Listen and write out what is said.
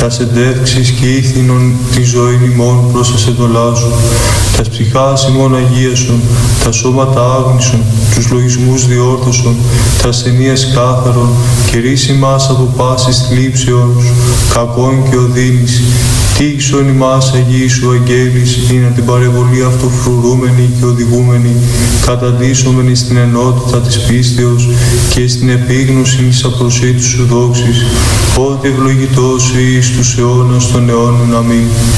τα σεντεύξεις και ήθινον τη ζωή ημών πρόσασε το λάσου, τα ψυχάς ημών αγίασον, τα σώματα άγνησον, τους λογισμούς διόρθωσον, τα ασθενείας κάθαρον, και ρίση μας από πάσης θλίψεων, κακών και οδύνης, τύχησον ημάς Αγίη σου αγγέλης, είναι την παρεμβολή αυτοφρουρούμενη και οδηγούμενη, καταντήσομενη στην ενότητα της πίστεως και στην επίγνωση της απροσίτου σου δόξης, ότι ευλογητός εις τους αιώνας των αιώνων. Αμήν.